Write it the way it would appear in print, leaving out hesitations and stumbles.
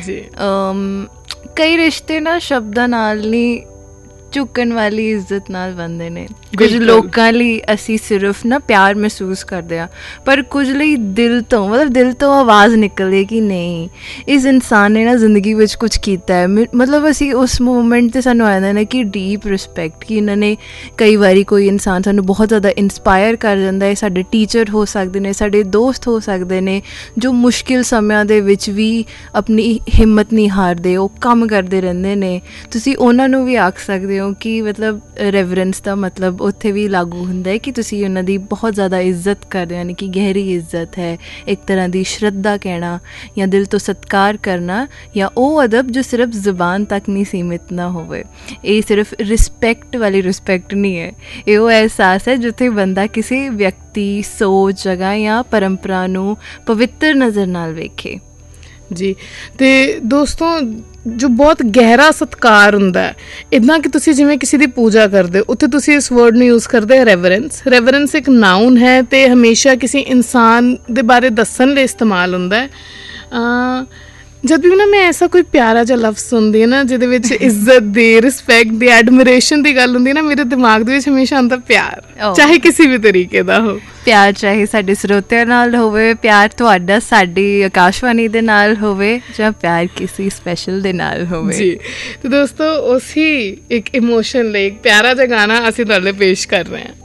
ਜੀ ਕਈ ਰਿਸ਼ਤੇ ਨਾ ਸ਼ਬਦਾਂ ਨਾਲ ਨਹੀਂ ਝੁਕਣ ਵਾਲੀ ਇੱਜ਼ਤ ਨਾਲ ਬਣਦੇ ਨੇ। ਕੁਝ ਲੋਕਾਂ ਲਈ ਅਸੀਂ ਸਿਰਫ ਨਾ ਪਿਆਰ ਮਹਿਸੂਸ ਕਰਦੇ ਹਾਂ, ਪਰ ਕੁਝ ਲਈ ਦਿਲ ਤੋਂ ਮਤਲਬ ਦਿਲ ਤੋਂ ਆਵਾਜ਼ ਨਿਕਲਦੀ ਹੈ ਕਿ ਨਹੀਂ ਇਸ ਇਨਸਾਨ ਨੇ ਨਾ ਜ਼ਿੰਦਗੀ ਵਿੱਚ ਕੁਛ ਕੀਤਾ ਹੈ। ਮਤਲਬ ਅਸੀਂ ਉਸ ਮੂਮੈਂਟ 'ਤੇ ਸਾਨੂੰ ਆ ਜਾਂਦਾ ਨਾ ਕਿ ਡੀਪ ਰਿਸਪੈਕਟ, ਕਿ ਇਹਨਾਂ ਨੇ ਕਈ ਵਾਰੀ ਕੋਈ ਇਨਸਾਨ ਸਾਨੂੰ ਬਹੁਤ ਜ਼ਿਆਦਾ ਇੰਸਪਾਇਰ ਕਰ ਜਾਂਦਾ ਹੈ। ਸਾਡੇ ਟੀਚਰ ਹੋ ਸਕਦੇ ਨੇ, ਸਾਡੇ ਦੋਸਤ ਹੋ ਸਕਦੇ ਨੇ, ਜੋ ਮੁਸ਼ਕਿਲ ਸਮਿਆਂ ਦੇ ਵਿੱਚ ਵੀ ਆਪਣੀ ਹਿੰਮਤ ਨਹੀਂ ਹਾਰਦੇ, ਉਹ ਕੰਮ ਕਰਦੇ ਰਹਿੰਦੇ ਨੇ। ਤੁਸੀਂ ਉਹਨਾਂ ਨੂੰ ਵੀ ਆਖ ਸਕਦੇ ਹੋ ਕਿ ਮਤਲਬ ਰੈਵਰੈਂਸ ਦਾ ਮਤਲਬ ਉੱਥੇ ਵੀ ਲਾਗੂ ਹੁੰਦਾ ਹੈ ਕਿ ਤੁਸੀਂ ਉਹਨਾਂ ਦੀ ਬਹੁਤ ਜ਼ਿਆਦਾ ਇੱਜ਼ਤ ਕਰਦੇ ਹੋ, ਯਾਨੀ ਕਿ ਗਹਿਰੀ ਇੱਜ਼ਤ ਹੈ, ਇੱਕ ਤਰ੍ਹਾਂ ਦੀ ਸ਼ਰਧਾ ਕਹਿਣਾ ਜਾਂ ਦਿਲ ਤੋਂ ਸਤਿਕਾਰ ਕਰਨਾ, ਜਾਂ ਉਹ ਅਦਬ ਜੋ ਸਿਰਫ ਜ਼ੁਬਾਨ ਤੱਕ ਨਹੀਂ ਸੀਮਿਤ ਨਾ ਹੋਵੇ। ਇਹ ਸਿਰਫ ਰਿਸਪੈਕਟ ਵਾਲੀ ਰਿਸਪੈਕਟ ਨਹੀਂ ਹੈ, ਇਹ ਉਹ ਅਹਿਸਾਸ ਹੈ ਜਿੱਥੇ ਬੰਦਾ ਕਿਸੇ ਵਿਅਕਤੀ, ਸੋਚ, ਜਗ੍ਹਾ ਜਾਂ ਪਰੰਪਰਾ ਨੂੰ ਪਵਿੱਤਰ ਨਜ਼ਰ ਨਾਲ ਵੇਖੇ। ਜੀ ਅਤੇ ਦੋਸਤੋ ਜੋ ਬਹੁਤ ਗਹਿਰਾ ਸਤਿਕਾਰ ਹੁੰਦਾ, ਇੱਦਾਂ ਕਿ ਤੁਸੀਂ ਜਿਵੇਂ ਕਿਸੇ ਦੀ ਪੂਜਾ ਕਰਦੇ ਹੋ, ਉੱਥੇ ਤੁਸੀਂ ਇਸ ਵਰਡ ਨੂੰ ਯੂਜ਼ ਕਰਦੇ ਰੈਵਰੈਂਸ। ਰੈਵਰੈਂਸ ਇੱਕ ਨਾਊਨ ਹੈ ਅਤੇ ਹਮੇਸ਼ਾ ਕਿਸੇ ਇਨਸਾਨ ਦੇ ਬਾਰੇ ਦੱਸਣ ਲਈ ਇਸਤੇਮਾਲ ਹੁੰਦਾ ਹੈ। ਜਦ ਵੀ ਨਾ ਮੈਂ ਐਸਾ ਕੋਈ ਪਿਆਰਾ ਜਿਹਾ ਲਫ਼ਜ਼ ਸੁਣਦੀ ਹਾਂ ਨਾ ਜਿਹਦੇ ਵਿੱਚ ਇੱਜ਼ਤ ਦੀ, ਰਿਸਪੈਕਟ ਦੀ, ਐਡਮਿਰੇਸ਼ਨ ਦੀ ਗੱਲ ਹੁੰਦੀ ਹੈ ਨਾ, ਮੇਰੇ ਦਿਮਾਗ ਦੇ ਵਿੱਚ ਹਮੇਸ਼ਾ ਆਉਂਦਾ ਪਿਆਰ, ਚਾਹੇ ਕਿਸੇ ਵੀ ਤਰੀਕੇ ਦਾ ਹੋ। ਪਿਆਰ ਚਾਹੇ ਸਾਡੇ ਸਰੋਤਿਆਂ ਨਾਲ ਹੋਵੇ, ਪਿਆਰ ਤੁਹਾਡਾ ਸਾਡੀ ਆਕਾਸ਼ਵਾਣੀ ਦੇ ਨਾਲ ਹੋਵੇ, ਜਾਂ ਪਿਆਰ ਕਿਸੇ ਸਪੈਸ਼ਲ ਦੇ ਨਾਲ ਹੋਵੇ। ਜੀ ਤੇ ਦੋਸਤੋ, ਉਸੀ ਇੱਕ ਇਮੋਸ਼ਨ ਲਈ ਇੱਕ ਪਿਆਰਾ ਜਿਹਾ ਗਾਣਾ ਅਸੀਂ ਤੁਹਾਡੇ ਲਈ ਪੇਸ਼ ਕਰ ਰਹੇ ਹਾਂ।